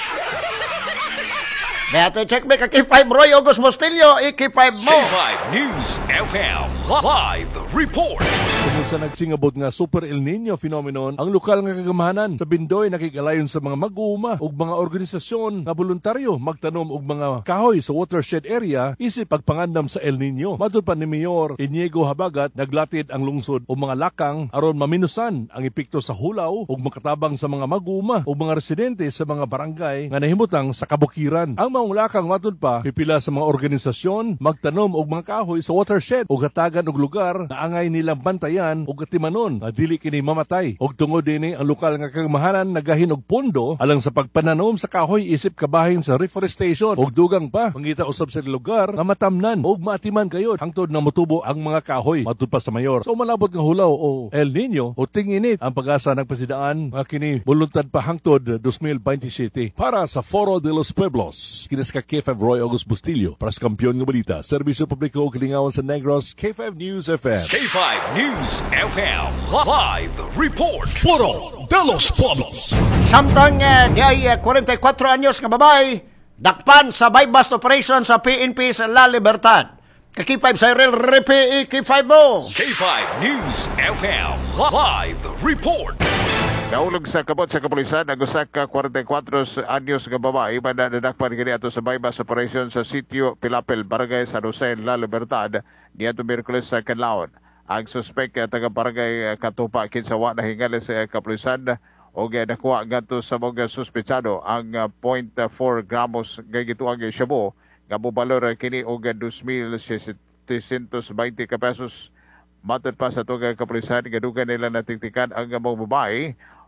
Kaya ito check back K5 Roy August Mostilio, K5 mo. K5 News FM Live Report. Tungkol sa nagsingabot nga Super El Nino phenomenon, ang lokal nga kagamahanan sa Bindoy nakikalayon sa mga mag-uuma ug mga organisasyon nga voluntaryo magtanom og mga kahoy sa watershed area isip pagpangandam sa El Nino. Madul pa ni Mayor Inigo Habagat, naglatid ang lungsod o mga lakang aron maminusan ang epekto sa hulaw ug makatabang sa mga mag-uuma o mga residente sa mga barangay nga nahimutang sa kabukiran. Ang mga lakang matod pa pipila sa mga organisasyon magtanom og mga kahoy sa watershed o gatagan og lugar na angay nilang bantayan o gatimanon na dili kini mamatay. Og tungod dinhi ang lokal nga kagamahanan nagahin og pondo alang sa pagpananom sa kahoy isip kabahin sa reforestation og dugang pa mangita usab sa lugar nga matamnan og maatiman kayod hangtod na motubo ang mga kahoy. Matod pa sa mayor, so malabot nga hulaw o El Nino o tinginit ang pag-asa nagpasidaan nga kini voluntad pa hangtod 2027 para sa Foro de los Pueblos. Kinas ka K5 Roy August Bustillo para sa kampiyon nga balita, serbisyo publiko o kalingawan sa Negros, K5 News FM. K5 News FM Live Report. Foro de los Pueblos. Samtang di ay 44 anyos nga babae dakpan sa bypass operation sa PNP sa La Libertad. K5 Cyril Repe, K5 mo. K5 News FM Live Report. Naulog sa kabot sa kapulisan ang usa ka 44 anyos nga babae madadakpan kini ato sa bypass operation sa sitio Pilapil, Barangay San Jose, La Libertad niadto Miyerkules sa Kanlaon. Ang suspek taga Barangay Katupa kinsa wa nahingali sa kapulisan o nakuha ngadto sa mga suspetsado ang 0.4 gramos nga gituang shabu nga mobalor kini og 2,620 ka pesos. Matod pa sa tugang kapulisan, gadugan nila natiktikan ang mga babae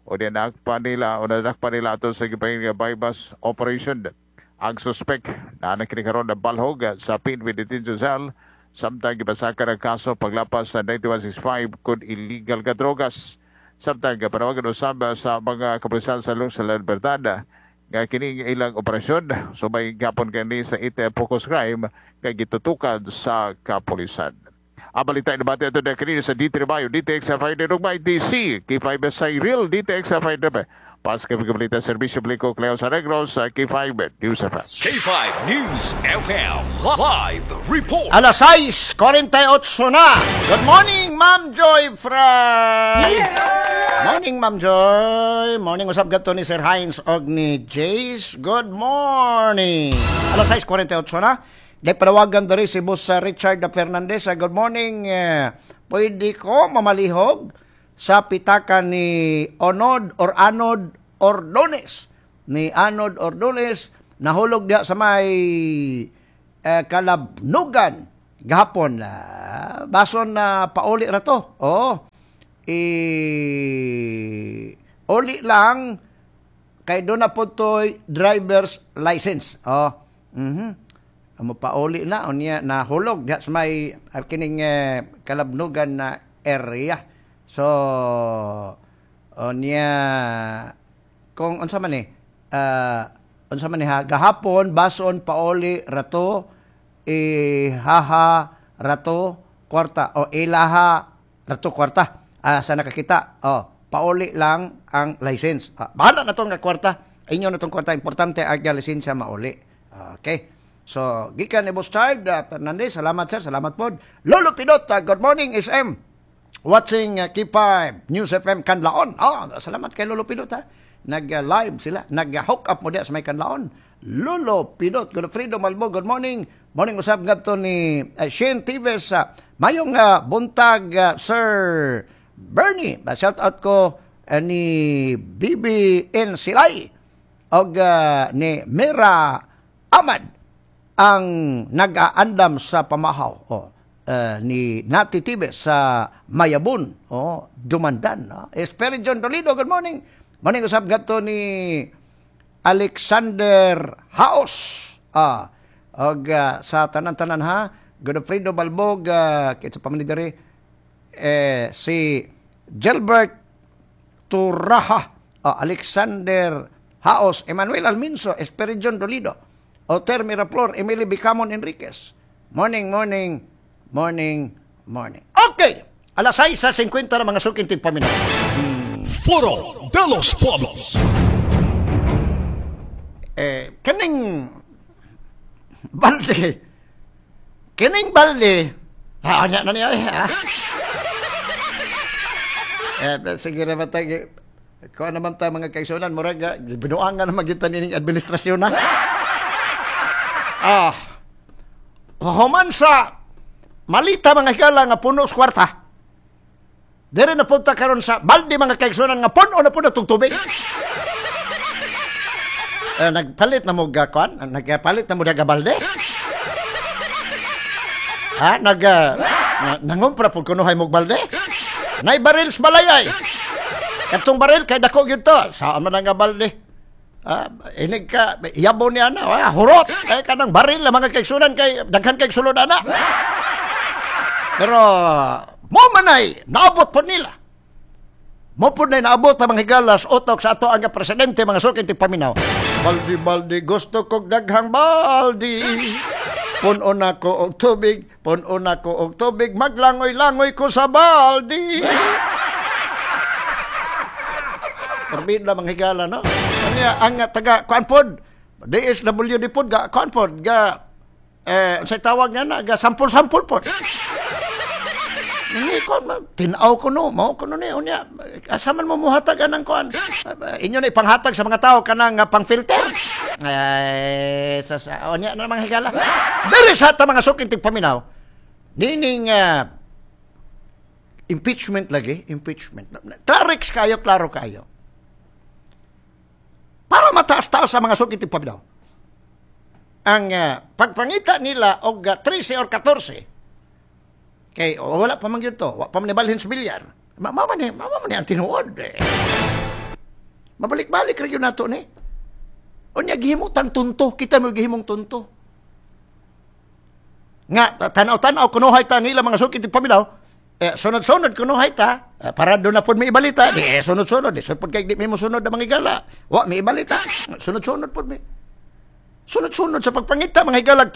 o dinakpa nila ato sa gipahing nga bypass operation. Ang suspect na nakikaroon na balhog sa Pinway Detention Cell samtang gipasaka ng kaso paglapas sa 9165 kung illegal ka drogas. Samtang panawagan usab sa mga kapulisan sa Lungsod La Libertad nga kining ilang operasyon subay gapon kani sa ite focus crime kay gitutukan sa kapulisan. Ang balita na bati ito na kanina sa D3 Bayo, DTX FID Rugmay DC, K5 sa Real DTX FID Pas kay balita serbisyo publiko Cleo sa Negros sa K5 News FM. K5 News FM Live Report. Alas 6:48 na. Good morning, Ma'am Joy from... Morning, Ma'am Joy. Morning, usap gato ni Sir Hines og ni Jace. Good morning. Alas 6:48 na. Di panawagan dari si Boss Richard Fernandez. Good morning. Pwede ko mamalihog sa pitakan ni Anod Ordones. Ni Anod Ordones, nahulog diya sa may Kalabnugan gahapon. Bason na pauli rato. Uli lang kay doon na po to'y driver's license. Pauli na unya nahulog diha sa may kining Kalabnugan na area. So unya kung unsa man gahapon bason pauli rato haha rato kwarta o ilaha rato kwarta sa nakakita pauli lang ang license. Bahala na tong kwarta inyo na tong kwarta importante ang lisensya mauli. Okay. So, gikan ni Boss Child Fernandez, salamat sir, salamat po. Lolo Pinot, good morning SM. Watching K5 News FM Kanlaon. Salamat kay Lolo Pinot ha. Nag-live sila, nag-hook up mo diya sa may Kanlaon. Lolo Pinot, Godfredo Malbo, good morning. Morning usab ngadto ni Shane Tives. Mayong buntag Sir Bernie. Shout out ko ni BBN Silay og ni Mira Ahmad ang nag-aandam sa pamahaw ni Nati Tibes sa Mayabun Dumandan. Esperi John Dolido, good morning. Morning usab gato ni Alexander Haos og sa tanan-tanan ha. Godfredo Balbog kitsa pamanidari si Gilbert Turaha, Alexander Haos, Emmanuel Alminso, Esperi John Dolido, Oter Miraflor, Emily Bicamon Enriquez. Morning. Okay. Alas 6:50 na mga suking tigpaminaw. Foro de los Pueblos. Kaning balde. Anya na niya. Sige na ba tayo. Kung naman tayo mga kaisunan, murag, binuangan na magitan nining administrasyon na. Human sa malita mga higala nga puno sa kwarta. Dire na punta karon sa balde mga kaigsunan nga puno na po na tubig. Nagpalit na mo gakon, nagpalit na mo daga balde. Nangumpra po kunuhay mo balde. Nay baril sa balayay. Katong baril kay dako gyud to. Saan man nga balde? Inig ka, yabaw niya na, hurot, kanang baril na mga kaigsunan kay, daghan kay sulod na. Pero, mo manay, naabot po nila. Mo po na naabot ang mga higalas, utok sa ato ang presidente, mga suking tigpaminaw. Baldi, gusto kong daghang baldi. Puno na ko og tubig, maglangoy-langoy ko sa baldi. Perbida mga higala, no? Ang taga Kuanpod, DSWD pod ga Kuanpod ga sa tawag niya na ga sampul-sampul pod. Ni kon tinaw ko no, mao ko no ni unya asaman mo muhatag anang kuan. Inyo na ipanghatag sa mga tao kanang pang-filter. Sa unya na mga higala. Diri sa ta mga suking tigpaminaw. Nining impeachment. Klaro kayo. Para mataas-taas sa mga suking tigpaminaw. Ang pagpangita nila og 13 or 14. Kay wala pa man gyud to, wa pa man balhin sa bilyar. Mama ni ang tinuod. Mabalik-balik ra gyud nato ni. Unya gihimutang tunto, kita mo gihimong tunto. Nga tanaw-tanaw kunuhay ta nila mga sukid ti paminaw. Sunod-sunod kunuhay ta. Para doon na po may ibalita. Sunod-sunod. Sunod kay di mo sunod na mga igala. Wa may ibalita. Sunod-sunod po may. Sunod-sunod sa pagpangita mga igalag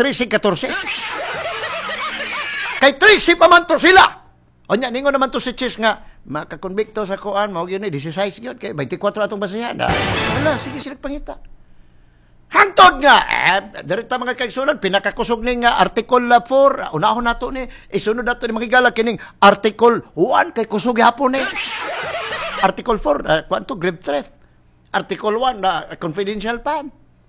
13-14. Kay 13 pa man to sila. O nya ningon naman to si Chis nga makakonbikto sa kuan mao gyud ni 16 gyud kay 24 atong basihan. Wala sige sila pangita. Hantod nga direta mga kaigsunan pinakakusog ni nga article 4 unahon nato ni isunod nato ni magigala kining article 1 kay kusog gihapon ni. Article 4 kwanto grave threat. Article 1 na confidential pan.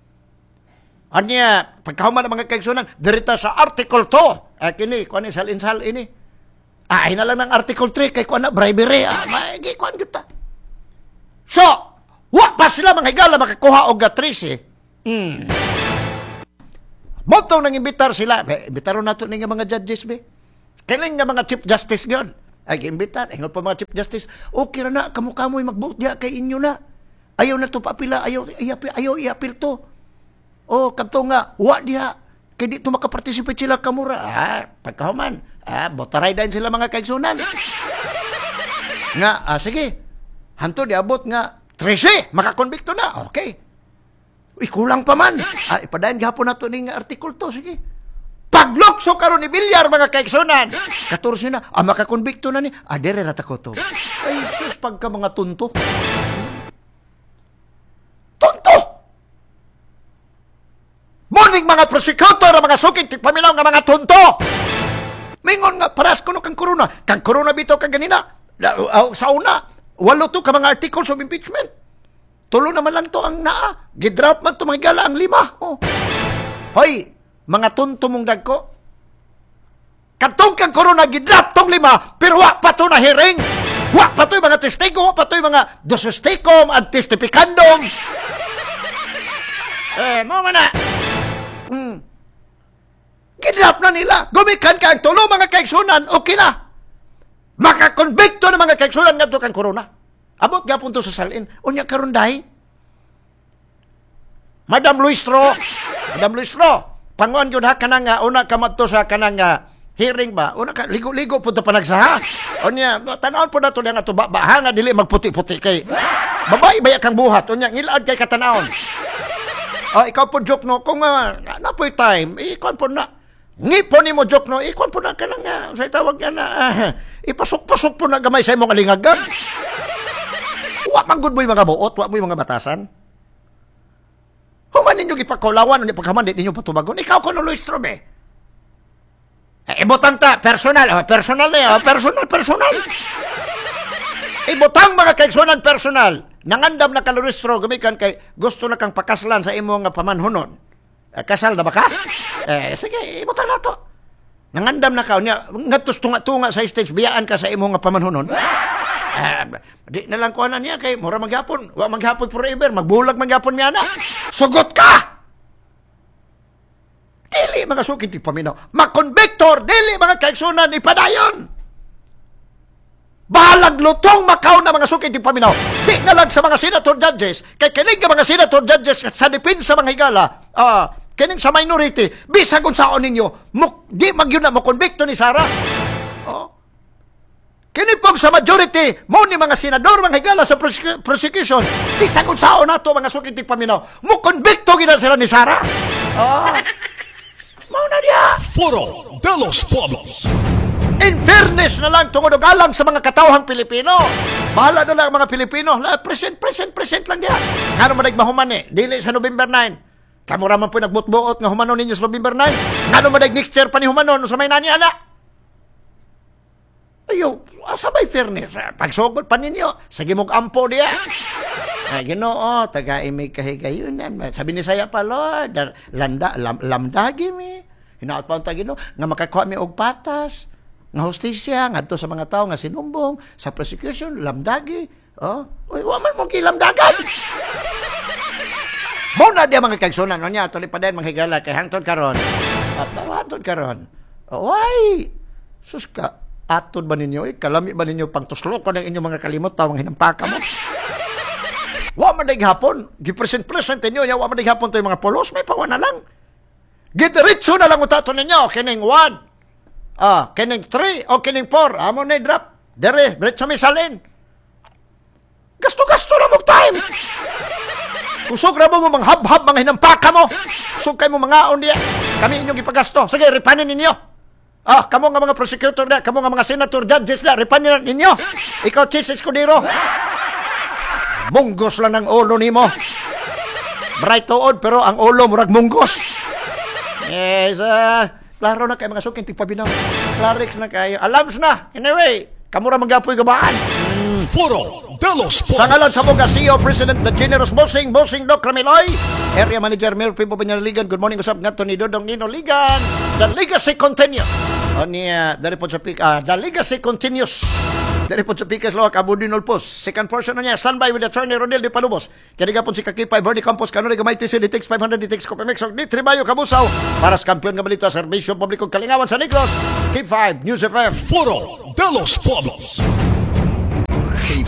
Anya pagkahuman mga kaigsunan direta sa article 2 kini kuan ni salinsal ini. Ay na lang ng Article 3 kay kuan na bribery. Maigi kuan kita. So, wa pa sila mga higala makakuha og 13. Botong nang imbitar sila. Imbitaron nato ni nga mga judges be. Kining nga mga chief justice gyud. Ay imbitar, ingon pa mga chief justice. Okay ra na kamo-kamoy magbuot diha kay inyo na. Ayaw na to papila, ayaw iapil to. O kadto nga wa diha kay di to makaparticipate sila kamura. Pagkahuman. Botaray din sila mga kaigsunan. Nga, sige. Hanto diabot nga 13, makakonbikto na. Okay. Uy, kulang pa man. Ipadayon gahapon nato ning article 2, sige. Paglokso karon ni Bilyar mga kaigsunan. 14 na, makakonbikto na ni. Dere rata ko to. Ay, sus, pagka mga tunto. Tunto! Morning mga prosecutor, mga sukit, paminaw nga mga tunto! Mingon nga, paras kuno kang corona. Kang corona bito kang ganina. Sa una, 8 to ka mga articles of impeachment. Tulo naman lang to ang naa. Gidrap man to mga gala ang 5. Oh. Hoy, mga tunto mong dagko. Katong kang corona, gidrap tong 5, pero wa pa to na hearing. Wa pa to mga testigo, wa pa to mga dosusticum at testificandum. Mama na. Kidnap na nila. Gumikan ka ang tulo mga kaigsunan. Okay na. Makakonbikto na mga kaigsunan nga ito kang corona. Abot nga punto sa salin. Unya karunday. Madam Luistro. Panguan yun ha kanang una ka magto sa kanang hearing ba. Una ka ligo-ligo punto pa nagsaha. Unya tanawon po na ito nga ito. Baha nga dili magputi-puti kay. Babae baya kang buhat. Unya ngilad kay katanawon. Ikaw po joke no. Kung na po time. Ikaw po na. Ngipon ni mo joke no, ikon po na ka lang sa tawag yan ipasok-pasok po na gamay sa imong alingagan. Wa manggod mo yung mga buot, wa mo yung mga batasan. Human ninyo gipakulawan, ni pagkaman ninyo patubagon. Ikaw ko no Luistro be. Ibutang ta, personal. Ibutang mga kaigsunan personal. Nangandam na ka Luistro, gumikan kay gusto na kang pakaslan sa imong pamanhunon. Kasal na ba ka? Sige, ibutan na to. Nangandam na ka. Ngatos tunga-tunga sa stage, biyaan ka sa imong pamanhunon. Di na lang kuhanan niya kay mura maghapon. Wa maghapon forever. Magbulag maghapon niya na. Sugot ka! Dili mga sukit ti paminaw. Makonbiktor, dili mga kaigsunan ipadayon. Bahalag lutong makaw na mga sukit ti paminaw. Di na lang sa mga senator judges. Kay kinig ka mga senator judges sa depensa mga higala. Kining sa minority, bisag unsaon ninyo, di magyun na mo konbikto ni Sara. Kini pong sa majority, mo ni mga senador, mga higala sa prosecution, bisag unsaon na to mga sukiti paminaw, mo konbikto gina sila ni Sara. Mauna niya. Foro de los Pueblos. In fairness na lang tungod og alang sa mga katawhang Pilipino. Bahala na lang mga Pilipino. Present lang diya. Ngano man nagmahuman dili sa November 9. Kamura man po nagbutbuot nga humanon ninyo sa November 9. Ngano man next year pa ni humanon sa may nani ana. Ayo, asa may fairness? Pagsugod pa ninyo, sige mong ampo diya. Ginoo, taga-imig kahigayunan. Sabi ni saya pa, Lord, lamdagi mi. Hinaot pa ang tagino, nga makakuha mi og patas. Nga hustisya, nga to sa mga tao nga sinumbong, sa prosecution, lamdagi. Uy, waman mong kilamdagan. Muna diya mga kaigsunan, niya, tuloy pa din mga higala, kay hangtod karon. At hangtod karon. Uy, sus ka, atod ba ninyo? Kalami ba ninyo pang tuslo ko ng inyong mga kalimot, tawang hinampaka mo? Wa man day hapon, gipresent-present ninyo, wa man day hapon to yung mga polos, may pawa na lang. Gidiretso na lang utato ninyo, kining 1, kining 3, o kining 4, amo na drop. Dere, diretso may salin. Gasto-gasto na mong time. Kusog na mo mga hab-hab, mga hinampaka mo. Kusog kayo mo mga on diya. Kami inyong ipagasto. Sige, ripanin ninyo. Kamo nga mga prosecutor na, kamo nga mga senator, judges na, ripanin ninyo. Ikaw, Chis Escudero. Munggos lang ang ulo nimo. Bright tuod, pero ang ulo murag munggos. Yes, klaro na kayo mga suking tigpabinaw. Clarix na kayo. Alams na. Anyway, kamura magapoy gabaan. Foro de los Sa ngalan sa mga CEO, President the Generous Bossing Doc Ramiloy, Area Manager Mayor Pimpo Peñaligan, good morning, usap nga to ni Dodong Nino Ligan. The legacy continues. The legacy continues. Dari po sa Pikas Loak, Abu Dinulpos. Second portion na niya, standby with attorney Rodel de Palubos. Kaya po si Kakipay, Bernie Campos, Kanuri, Gamay TC, DTX 500, DTX Copemix, D3 Bayo, Kabusaw, para sa kampiyon nga balita, Serbisyo Publikong Kalingawan sa Negros, K5, News FM. Foro de los Pueblos. K5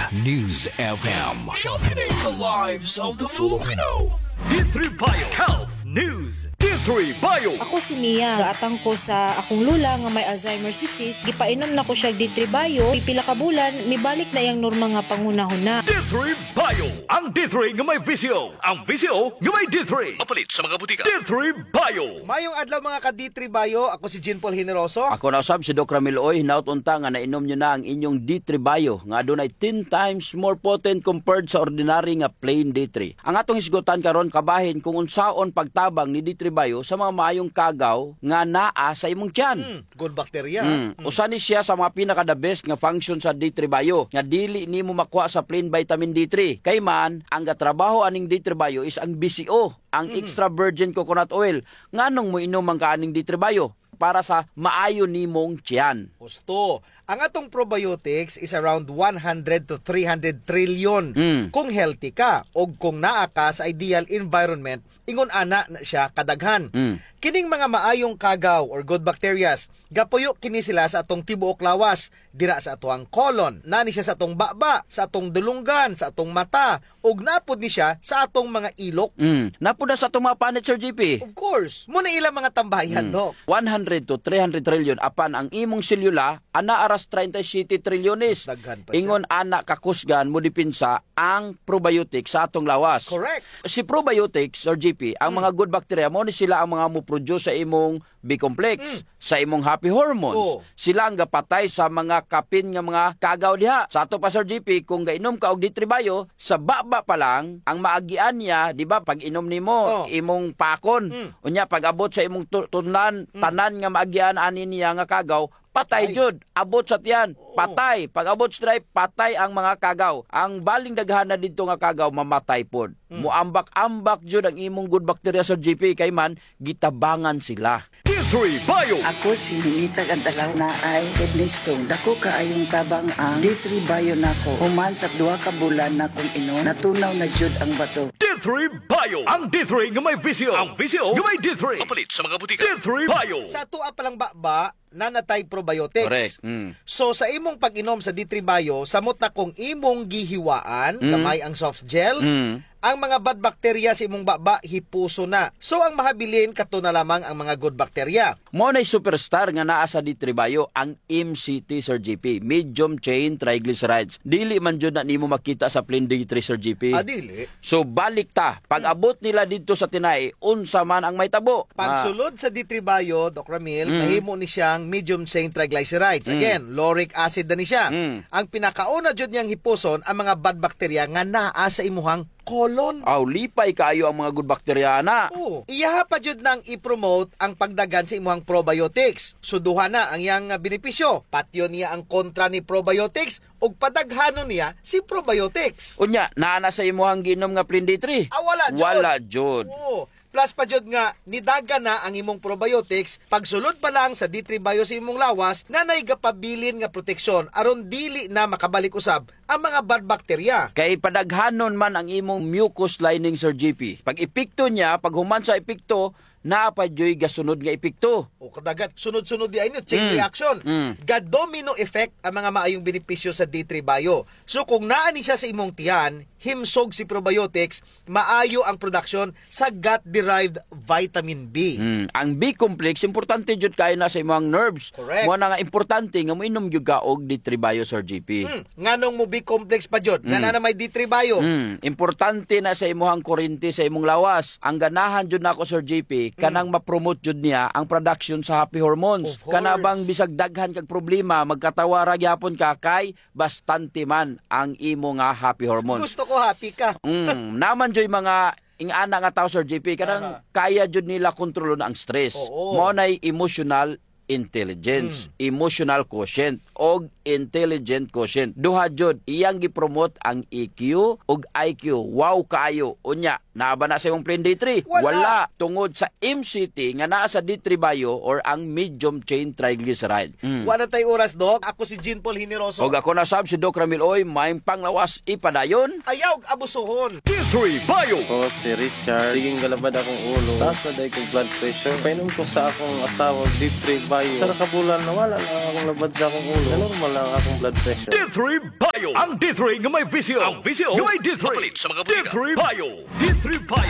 News FM. Championing the lives of the Filipino. D3 Bio Health News. D3 Bio. Ako si Mia. Gaatang ko sa akong lula nga may Alzheimer's disease. Gipainom na ko siya D3 Bio. Pipila ka bulan, mibalik na yung norma nga pangunahon na. D3 Bio. Ang D3 nga may VCO. Ang VCO nga may D3. Mapalit sa mga butika. D3 Bio. Mayong adlaw mga ka D3 Bio. Ako si Jean Paul Generoso. Ako na usab si Doc Ramiloy. Hinaut-unta nga nainom nyo na ang inyong D3 Bio. Nga adunay 10 times more potent compared sa ordinary nga plain D3. Ang atong hisgutan karon kabahin kung unsaon pagtabang ni D3 Bio sa mga maayong kagaw nga naa sa imong tiyan. Good bacteria. Usa ni siya sa mga pinaka-the best nga function sa D3 Bio nga dili nimo makuha sa plain vitamin D3. Kay man, ang gatrabaho aning D3 Bio is ang BCO, ang extra virgin coconut oil. Nganong mo inom ang kaaning D3 Bio? Para sa maayo nimong tiyan. Gusto. Ang atong probiotics is around 100 to 300 trillion kung healthy ka o kung naa ka sa ideal environment, ingon ana na siya kadaghan. Kining mga maayong kagaw or good bacterias, gapuyo kini sila sa atong tibuok lawas, dira sa atong colon, nani siya sa atong baba, sa atong dulunggan, sa atong mata, ug napod ni siya sa atong mga ilok. Napod na sa atong mga panit, Sir JP. Of course. Muna ilang mga tambayan, Doc. 100 to 300 trillion apan ang imong selula ana aras 37 trilyones. Ingon ana kakusgan mo dipinsa ang probiotics sa atong lawas. Correct. Si probiotics or GP, ang mga good bacteria mo ni sila ang mga mo-produce sa imong B-complex, sa imong happy hormones. Sila ang gapatay sa mga kapin nga mga kagaw diha. Sa ato pa Sir GP, kung gainom ka og D3 Bio, sa baba pa lang ang maagian niya, di ba, pag inom nimo imong pakon. Unya pag abot sa imong tunan, tanan nga maagian ani niya nga kagaw, patay jud, abot sa tiyan, patay. Pag abot sa drive, patay ang mga kagaw. Ang baling daghan na dito nga kagaw, mamatay pod. Muambak-ambak jud ang imong good bacteria sa GP, kay man, gitabangan sila. D3 Bio. Ako si Ninita Gantalaw na ay kidney stone. Dako kaayong tabang ang D3 Bio nako. Human sa 2 ka bulan na kung inon, natunaw na jud ang bato. D3 Bio. Ang D3 nga may VCO. Ang VCO nga may D3. Mapalit sa mga butika. D3 Bio. Sa tuwa palang baba, nanatay probiotics. Correct. So sa imong pag-inom sa D3 Bio, samot na kung imong gihiwaan, kamay ang soft gel, ang mga bad bacteria sa imong baba hipuso na. So ang mahabilin kato na lamang ang mga good bacteria. Mo na superstar nga naa sa D3 Bio ang MCT Sir GP, medium chain triglycerides. Dili man jud na nimo makita sa plain D3 Sir GP. Dili. So balik ta, pag abot nila dito sa tinai, unsa man ang may tabo. Pagsulod sa D3 Bio, Doc Ramil, mahimo ni siyang medium chain triglycerides. Again, lauric acid na ni siya. Ang pinakauna jud niyang hipuson ang mga bad bacteria nga naa sa imuhang colon. Lipay kaayo ang mga good bacteria na. Iyaha pa jud nang i-promote ang pagdagan sa imuhang probiotics. Suduha na ang iyang benepisyo. Patyo niya ang kontra ni probiotics ug padaghanon niya si probiotics. Unya, naana sa imuhang ginom nga plain D3? Wala jud. Plus pa jud nga nidaga na ang imong probiotics pagsulod pa lang sa D3 Bio sa imong lawas na naigapabilin nga proteksyon aron dili na makabalik usab ang mga bad bacteria. Kay padaghanon man ang imong mucus lining Sir GP. Pag epekto niya, pag human sa epekto, naapay joy gasunod nga epekto. O kadagat sunod-sunod di ay chain reaction. Ga-domino effect ang mga maayong benepisyo sa D3 Bio. So kung naani siya sa imong tiyan, himsog si probiotics, maayo ang production sa gut-derived vitamin B. Ang B-complex, importante jud kayo na sa imong nerves. Correct. Mo na nga importante nga moinom jud ka og D3 Bio, Sir JP. Nganong mo B-complex pa jud? Nga na may D3 Bio. Importante na sa imuhang kurente sa imong lawas. Ang ganahan jud nako, Sir JP, kanang ma-promote jud niya ang production sa happy hormones. Kanabang bisag daghan kag problema, magkatawara gyapon ka kay bastante man ang imo nga happy hormones. Gusto ko happy ka. Naman joy mga ingana nga tao, Sir JP, kanang kaya jud nila kontrolon ang stress. Mo nay emotional intelligence, emotional quotient og intelligent quotient. Duha jud iyang gipromote ang EQ og IQ. Wow kaayo. Unya, naaba na sa imong plan D3? Wala. Tungod sa MCT nga naa sa D3 Bio or ang medium chain triglyceride. Wala tay oras, Doc. Ako si Jean Paul Hineroso. Og ako na sab si Doc Ramil Oy, may panglawas ipadayon. Ayaw abusuhon. D3 Bio. Ako si Richard. Siging galabad akong ulo. Taas na dahil kong blood pressure. Painom ko sa akong asawa D3 Bio. Sa nakabulan na wala lang akong labad sa akong ulo. Normal lang akong blood pressure. D3 Bio. Ang D3 nga may VCO. Ang VCO nga may D3. Mapalit sa mga D3 Bio. D3 Bio.